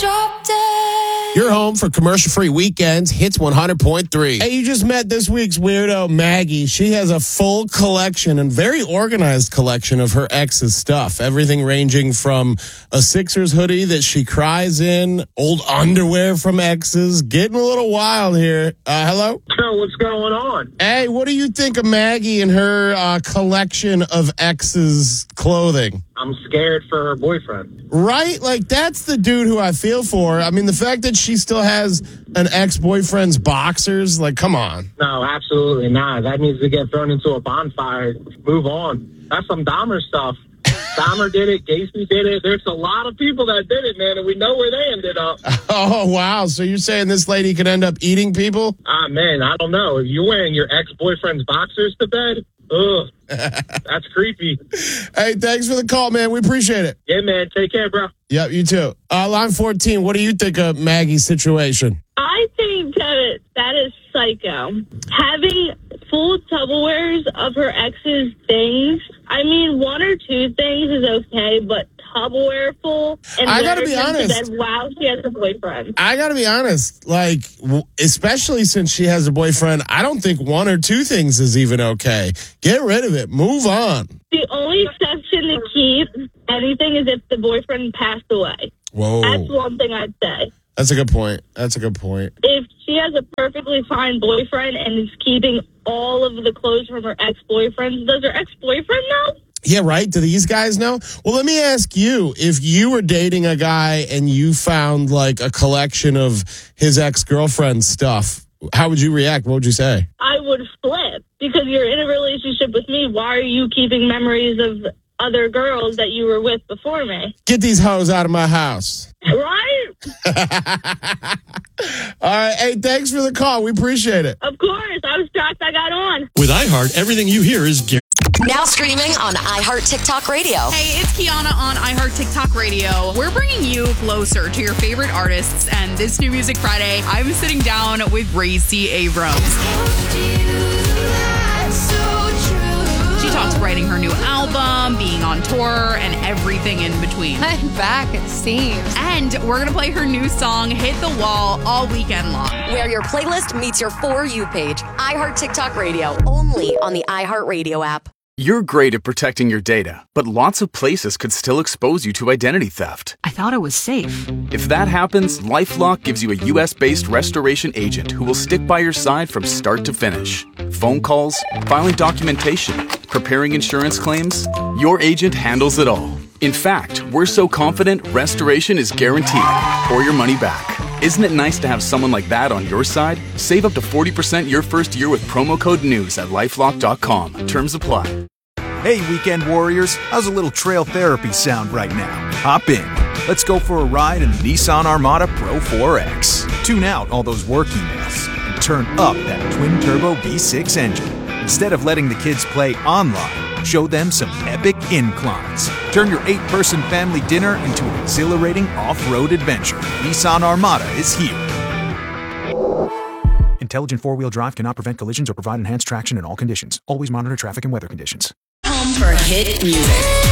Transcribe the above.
drop dead. You're home for commercial-free weekends, Hits 100.3. Hey, you just met this week's weirdo, Maggie. She has a full collection and very organized collection of her ex's stuff. Everything ranging from a Sixers hoodie that she cries in, old underwear from exes. Getting a little wild here. Hello? What's going on? Hey, what do you think of Maggie and her collection of exes' clothing? I'm scared for her boyfriend. Right? Like, that's the dude who I feel for. I mean, the fact that she still has an ex-boyfriend's boxers, like, come on. No, absolutely not. That needs to get thrown into a bonfire. Move on. That's some Dahmer stuff. Dahmer did it. Gacy did it. There's a lot of people that did it, man, and we know where they ended up. Oh, wow. So you're saying this lady could end up eating people? Man, I don't know. If you're wearing your ex-boyfriend's boxers to bed, ugh, that's creepy. Hey, thanks for the call, man. We appreciate it. Yeah, man. Take care, bro. Yep, you too. Line 14, what do you think of Maggie's situation? I think that is psycho. Having full Tupperwares of her ex's things. I mean, one or two things is okay, but Tupperware full. And I gotta be honest. That, wow, she has a boyfriend. I gotta be honest. Like, especially since she has a boyfriend, I don't think one or two things is even okay. Get rid of it. Move on. The only exception to keep anything is if the boyfriend passed away. Whoa. That's one thing I'd say. That's a good point. That's a good point. If she has a perfectly fine boyfriend and is keeping all of the clothes from her ex-boyfriend, does her ex-boyfriend know? Yeah, right? Do these guys know? Well, let me ask you, if you were dating a guy and you found like a collection of his ex-girlfriend's stuff, how would you react? What would you say? I would flip because you're in a relationship with me. Why are you keeping memories of other girls that you were with before me? Get these hoes out of my house. Right? All right. Hey, thanks for the call. We appreciate it. Of course. I was shocked I got on. With iHeart, everything you hear is guaranteed. Now streaming on iHeart TikTok Radio. Hey, it's Kiana on iHeart TikTok Radio. We're bringing you closer to your favorite artists, and this new Music Friday, I'm sitting down with Gracie Abrams. She talks writing her new album, being on tour, and everything in between. I'm back, it seems. And we're going to play her new song, Hit the Wall, all weekend long. Where your playlist meets your For You page. iHeart TikTok Radio, only on the iHeart Radio app. You're great at protecting your data, but lots of places could still expose you to identity theft. I thought it was safe. If that happens, LifeLock gives you a U.S.-based restoration agent who will stick by your side from start to finish. Phone calls, filing documentation, preparing insurance claims, your agent handles it all. In fact, we're so confident restoration is guaranteed or your money back. Isn't it nice to have someone like that on your side? Save up to 40% your first year with promo code NEWS at LifeLock.com. Terms apply. Hey, weekend warriors, how's a little trail therapy sound right now? Hop in. Let's go for a ride in the Nissan Armada Pro 4X. Tune out all those work emails and turn up that twin-turbo V6 engine. Instead of letting the kids play online, show them some epic inclines. Turn your 8-person family dinner into an exhilarating off-road adventure. Nissan Armada is here. Intelligent four-wheel drive cannot prevent collisions or provide enhanced traction in all conditions. Always monitor traffic and weather conditions. Home for hit music.